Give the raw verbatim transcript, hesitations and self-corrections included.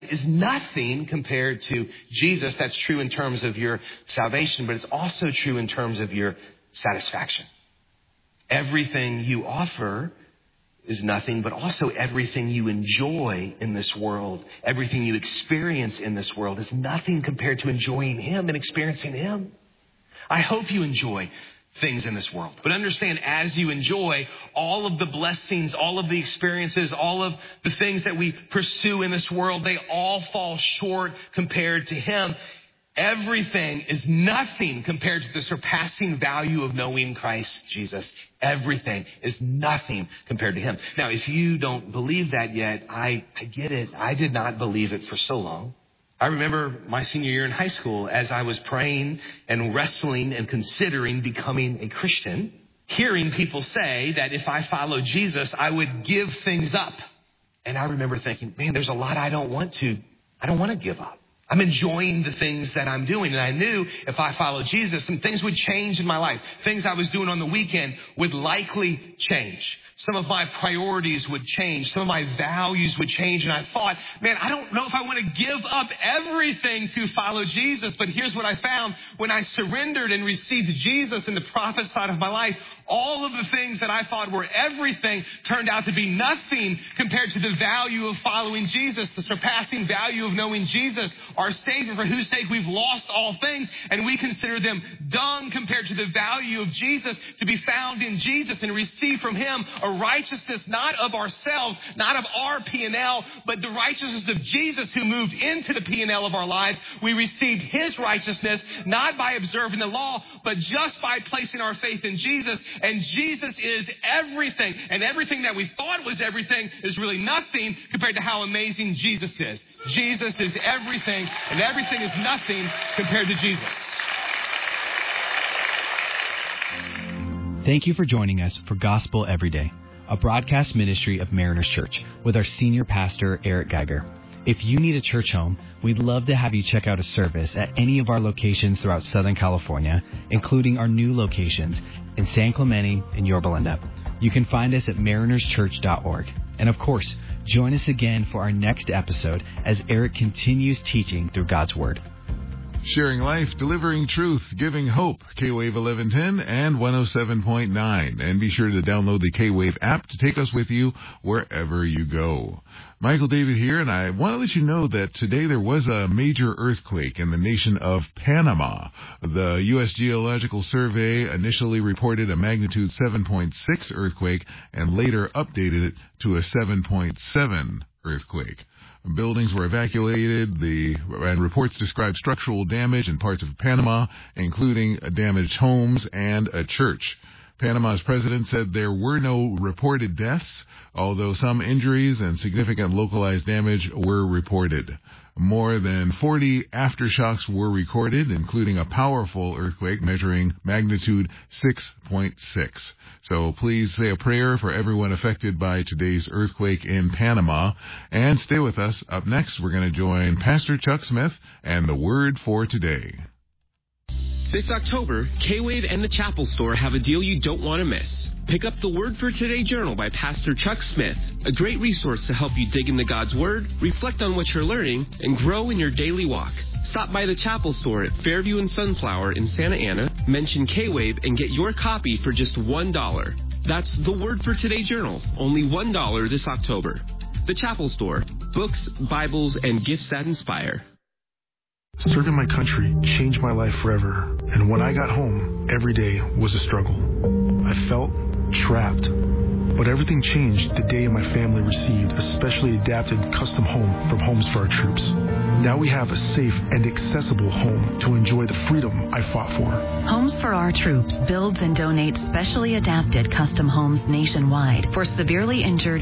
is nothing compared to Jesus. That's true in terms of your salvation, but it's also true in terms of your satisfaction. Everything you offer is nothing, but also everything you enjoy in this world, everything you experience in this world is nothing compared to enjoying him and experiencing him. I hope you enjoy things in this world, but understand, as you enjoy all of the blessings, all of the experiences, all of the things that we pursue in this world, they all fall short compared to him. Everything is nothing compared to the surpassing value of knowing Christ Jesus. Everything is nothing compared to him. Now, if you don't believe that yet, I, I get it. I did not believe it for so long. I remember my senior year in high school, as I was praying and wrestling and considering becoming a Christian, hearing people say that if I followed Jesus, I would give things up. And I remember thinking, man, there's a lot I don't want to, I don't want to give up. I'm enjoying the things that I'm doing. And I knew if I followed Jesus, some things would change in my life. Things I was doing on the weekend would likely change. Some of my priorities would change. Some of my values would change. And I thought, man, I don't know if I want to give up everything to follow Jesus. But here's what I found. When I surrendered and received Jesus in the prophet side of my life, all of the things that I thought were everything turned out to be nothing compared to the value of following Jesus, the surpassing value of knowing Jesus, our Savior, for whose sake we've lost all things, and we consider them dung compared to the value of Jesus, to be found in Jesus and receive from him a righteousness not of ourselves, not of our P and L, but the righteousness of Jesus, who moved into the P and L of our lives. We received his righteousness, not by observing the law, but just by placing our faith in Jesus. And Jesus is everything. And everything that we thought was everything is really nothing compared to how amazing Jesus is. Jesus is everything, and everything is nothing compared to Jesus. Thank you for joining us for Gospel Every Day, a broadcast ministry of Mariners Church with our senior pastor, Eric Geiger. If you need a church home, we'd love to have you check out a service at any of our locations throughout Southern California, including our new locations in San Clemente and Yorba Linda. You can find us at mariners church dot org. And of course, join us again for our next episode as Eric continues teaching through God's Word. Sharing life, delivering truth, giving hope. K-Wave eleven ten and one oh seven point nine. And be sure to download the K-Wave app to take us with you wherever you go. Michael David here, and I want to let you know that today there was a major earthquake in the nation of Panama. The U S Geological Survey initially reported a magnitude seven point six earthquake and later updated it to a seven point seven earthquake. Buildings were evacuated, the and reports describe structural damage in parts of Panama, including damaged homes and a church. Panama's president said there were no reported deaths, although some injuries and significant localized damage were reported. More than forty aftershocks were recorded, including a powerful earthquake measuring magnitude six point six. So please say a prayer for everyone affected by today's earthquake in Panama. And stay with us. Up next, we're going to join Pastor Chuck Smith and the Word for Today. This October, K-Wave and the Chapel Store have a deal you don't want to miss. Pick up the Word for Today journal by Pastor Chuck Smith, a great resource to help you dig into God's Word, reflect on what you're learning, and grow in your daily walk. Stop by the Chapel Store at Fairview and Sunflower in Santa Ana, mention K-Wave, and get your copy for just one dollar. That's the Word for Today journal, only one dollar this October. The Chapel Store, books, Bibles, and gifts that inspire. Serving my country changed my life forever, and when I got home, every day was a struggle. I felt trapped, but everything changed the day my family received a specially adapted custom home from Homes for Our Troops. Now we have a safe and accessible home to enjoy the freedom I fought for. Homes for Our Troops builds and donates specially adapted custom homes nationwide for severely injured